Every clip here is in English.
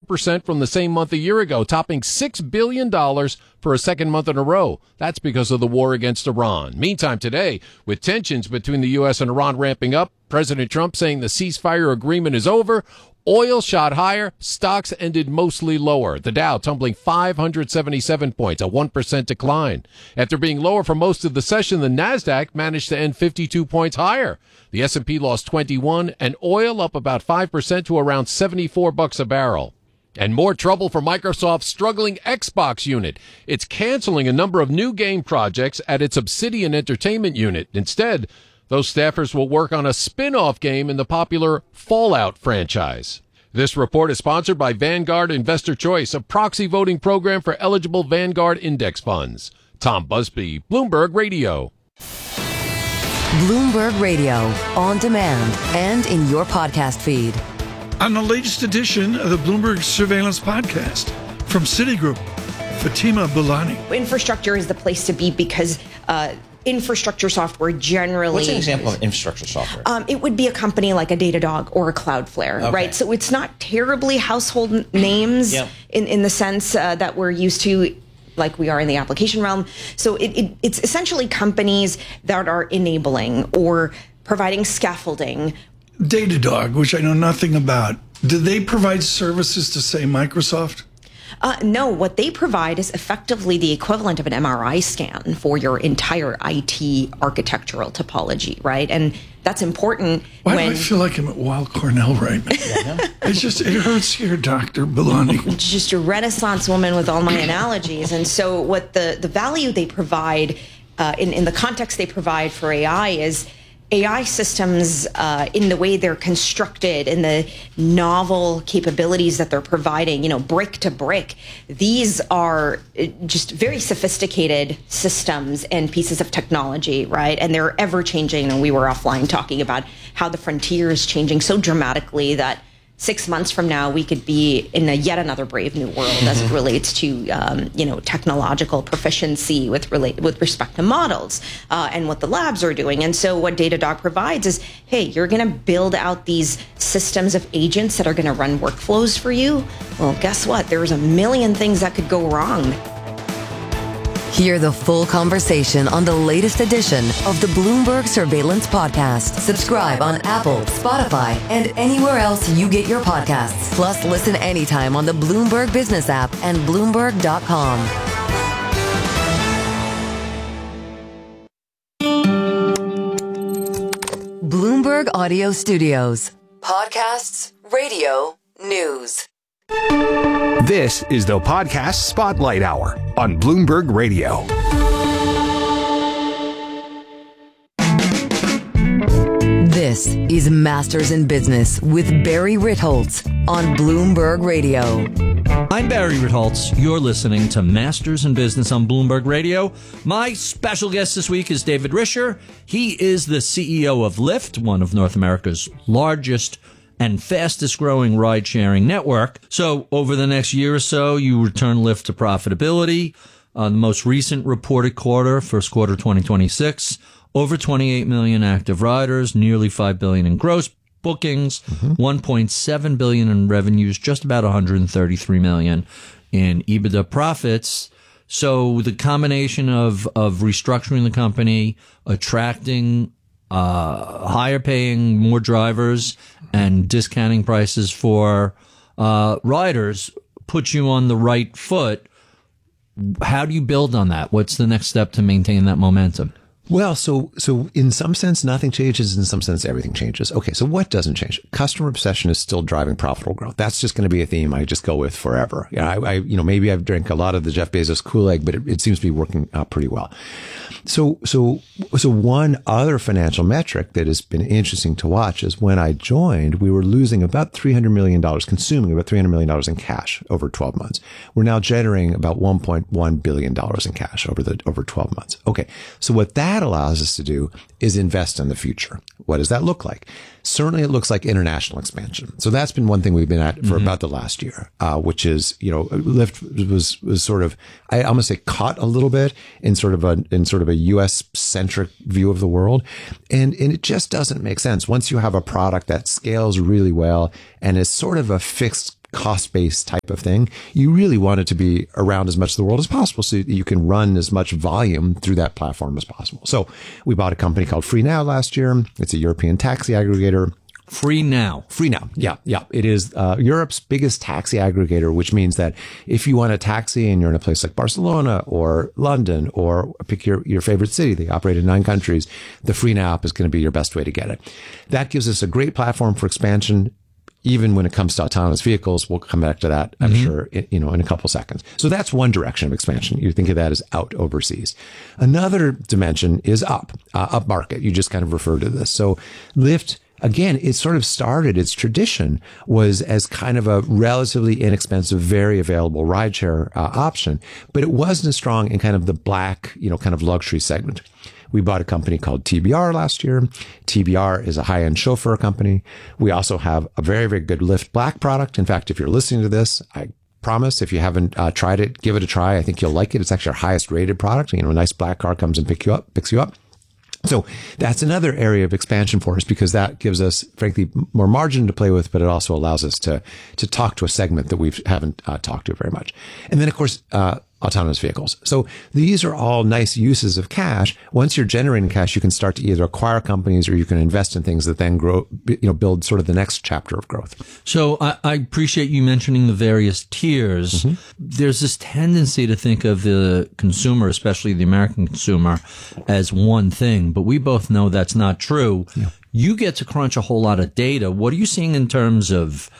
4% from the same month a year ago, topping $6 billion for a second month in a row. That's because of the war against Iran. Meantime, today, with tensions between the U.S. and Iran ramping up, President Trump saying the ceasefire agreement is over, oil shot higher, stocks ended mostly lower. The Dow tumbling 577 points, a 1% decline. After being lower for most of the session, the Nasdaq managed to end 52 points higher. The S&P lost 21, and oil up about 5% to around $74 a barrel. And more trouble for Microsoft's struggling Xbox unit. It's canceling a number of new game projects at its Obsidian Entertainment unit. Instead, those staffers will work on a spin-off game in the popular Fallout franchise. This report is sponsored by Vanguard Investor Choice, a proxy voting program for eligible Vanguard index funds. Tom Busby, Bloomberg Radio. Bloomberg Radio, on demand and in your podcast feed. On the latest edition of the Bloomberg Surveillance Podcast from Citigroup, Fatima Boolani. Infrastructure is the place to be because infrastructure software generally... What's an example of infrastructure software? It would be a company like a Datadog or a Cloudflare, okay, right? So it's not terribly household names in the sense that we're used to, like we are in the application realm. So it's essentially companies that are enabling or providing scaffolding. Datadog, which I know nothing about, do they provide services to, say, Microsoft? No, what they provide is effectively the equivalent of an MRI scan for your entire IT architectural topology, right? And that's important. Why do I feel like I'm at Weill Cornell right now? It hurts here, Dr. Boolani. It's just a Renaissance woman with all my analogies. And so what the value they provide in the context they provide for AI is AI systems in the way they're constructed and the novel capabilities that they're providing, brick to brick. These are just very sophisticated systems and pieces of technology, right? And they're ever changing. And we were offline talking about how the frontier is changing so dramatically that 6 months from now, we could be in yet another brave new world as it relates to, technological proficiency with respect to models and what the labs are doing. And so what Datadog provides is, hey, you're going to build out these systems of agents that are going to run workflows for you. Well, guess what? There's a million things that could go wrong. Hear the full conversation on the latest edition of the Bloomberg Surveillance Podcast. Subscribe on Apple, Spotify, and anywhere else you get your podcasts. Plus, listen anytime on the Bloomberg Business app and Bloomberg.com. Bloomberg Audio Studios. Podcasts, radio, news. This is the Podcast Spotlight Hour on Bloomberg Radio. This is Masters in Business with Barry Ritholtz on Bloomberg Radio. I'm Barry Ritholtz. You're listening to Masters in Business on Bloomberg Radio. My special guest this week is David Risher. He is the CEO of Lyft, one of North America's largest and fastest growing ride-sharing network. So over the next year or so, you return Lyft to profitability. The most recent reported quarter, first quarter 2026, over 28 million active riders, nearly $5 billion in gross bookings, $1.7 billion in revenues, just about $133 million in EBITDA profits. So the combination of restructuring the company, attracting higher paying, more drivers, and discounting prices for riders puts you on the right foot. How do you build on that? What's the next step to maintain that momentum? Well, so in some sense, nothing changes. In some sense, everything changes. Okay, so what doesn't change? Customer obsession is still driving profitable growth. That's just going to be a theme I just go with forever. Maybe I've drank a lot of the Jeff Bezos Kool-Aid, but it seems to be working out pretty well. So one other financial metric that has been interesting to watch is when I joined, we were losing about $300 million, consuming about $300 million in cash over 12 months. We're now generating about $1.1 billion in cash over 12 months. Okay. So what that allows us to do is invest in the future. What does that look like? Certainly, it looks like international expansion. So that's been one thing we've been at for about the last year, which is, Lyft was sort of, I'm going to say, caught a little bit in sort of a U.S. centric view of the world, and it just doesn't make sense once you have a product that scales really well and is sort of a fixed cost-based type of thing. You really want it to be around as much of the world as possible so that you can run as much volume through that platform as possible. So we bought a company called FreeNow last year. It's a European taxi aggregator. FreeNow. FreeNow. Yeah. It is Europe's biggest taxi aggregator, which means that if you want a taxi and you're in a place like Barcelona or London or pick your favorite city, they operate in 9 countries, the FreeNow app is going to be your best way to get it. That gives us a great platform for expansion. Even when it comes to autonomous vehicles, we'll come back to that, I'm sure, in a couple seconds. So that's one direction of expansion. You think of that as out overseas. Another dimension is up market. You just kind of referred to this. So Lyft, again, it sort of started, its tradition was as kind of a relatively inexpensive, very available rideshare option, but it wasn't as strong in kind of the black, kind of luxury segment. We bought a company called TBR last year. TBR is a high-end chauffeur company. We also have a very, very good Lyft Black product. In fact, if you're listening to this, I promise if you haven't tried it, give it a try. I think you'll like it. It's actually our highest rated product. A nice black car comes and picks you up. So that's another area of expansion for us because that gives us, frankly, more margin to play with, but it also allows us to talk to a segment that we haven't talked to very much. And then, of course, autonomous vehicles. So these are all nice uses of cash. Once you're generating cash, you can start to either acquire companies or you can invest in things that then grow, build sort of the next chapter of growth. So I appreciate you mentioning the various tiers. There's this tendency to think of the consumer, especially the American consumer, as one thing, but we both know that's not true. Yeah. You get to crunch a whole lot of data. What are you seeing in terms of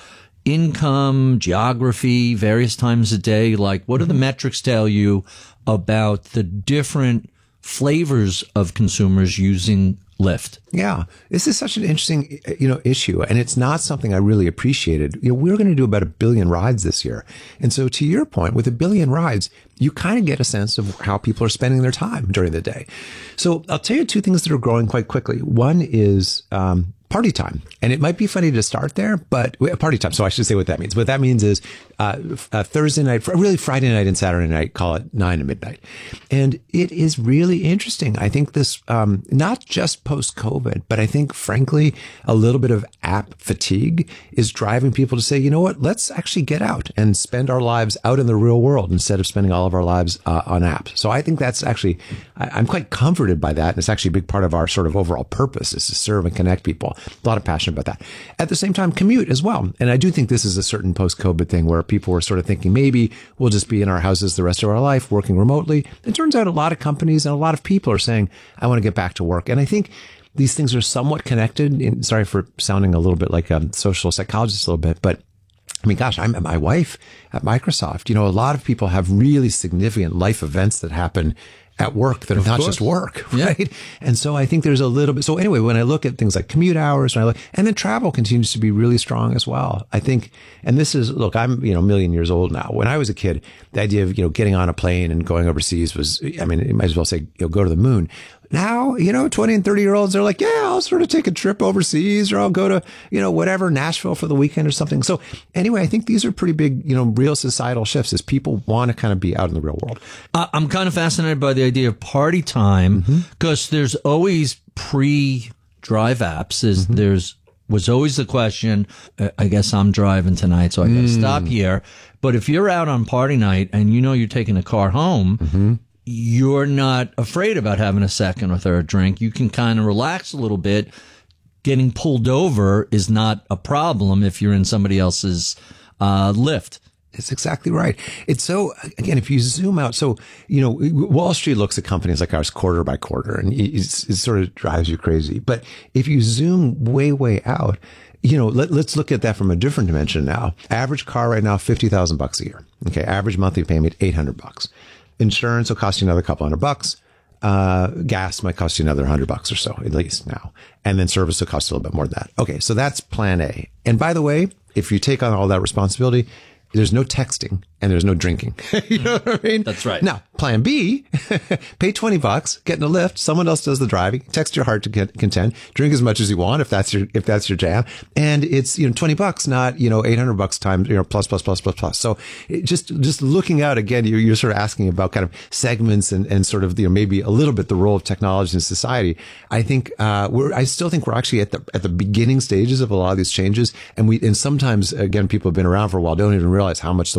income, geography, various times a day? Like, what do the metrics tell you about the different flavors of consumers using Lyft? Yeah, this is such an interesting, issue, and it's not something I really appreciated. We're going to do about 1 billion rides this year. And so to your point, with 1 billion rides, you kind of get a sense of how people are spending their time during the day. So I'll tell you 2 things that are growing quite quickly. One is, party time. And it might be funny to start there, but party time. So I should say what that means. What that means is Thursday night, really Friday night and Saturday night, call it 9 to midnight. And it is really interesting. I think this, not just post-COVID, but I think, frankly, a little bit of app fatigue is driving people to say, you know what, let's actually get out and spend our lives out in the real world instead of spending all of our lives on apps. So I think that's actually, I'm quite comforted by that. And it's actually a big part of our sort of overall purpose is to serve and connect people. A lot of passion about that. At the same time, commute as well. And I do think this is a certain post-COVID thing where people were sort of thinking maybe we'll just be in our houses the rest of our life working remotely. It turns out a lot of companies and a lot of people are saying, I want to get back to work. And I think these things are somewhat connected. Sorry for sounding a little bit like a social psychologist a little bit, but I mean, gosh, I'm at my wife at Microsoft. A lot of people have really significant life events that happen at work that are not just work, right? Yeah. And so I think there's a little bit. So anyway, when I look at things like commute hours, and then travel continues to be really strong as well. I think, and this is, look, I'm, a million years old now. When I was a kid, the idea of, getting on a plane and going overseas was, I mean, you might as well say, go to the moon. Now, 20 and 30-year-olds are like, yeah, I'll sort of take a trip overseas or I'll go to, whatever, Nashville for the weekend or something. So anyway, I think these are pretty big, real societal shifts as people want to kind of be out in the real world. I'm kind of fascinated by the idea of party time because there's always pre-drive apps. There's was always the question. I guess I'm driving tonight, so I got to stop here. But if you're out on party night and you're taking a car home, you're not afraid about having a second or third drink. You can kind of relax a little bit. Getting pulled over is not a problem if you're in somebody else's Lyft. It's exactly right. It's so, again, if you zoom out, so, Wall Street looks at companies like ours quarter by quarter and it sort of drives you crazy. But if you zoom way, way out, let's look at that from a different dimension now. Average car right now, $50,000 a year. Okay. Average monthly payment, $800. Insurance will cost you another couple $100. Gas might cost you another $100 or so, at least now. And then service will cost a little bit more than that. Okay. So that's plan A. And by the way, if you take on all that responsibility, there's no texting and there's no drinking. You know what I mean? That's right. Now, plan B, pay $20, get in a Lyft. Someone else does the driving. Text your heart to content. Drink as much as you want if that's your jam. And it's, $20, not, $800 times, plus. So just looking out again, you're sort of asking about kind of segments and sort of, maybe a little bit the role of technology in society. I think, I still think we're actually at the beginning stages of a lot of these changes. And sometimes, again, people have been around for a while, don't even realize how much the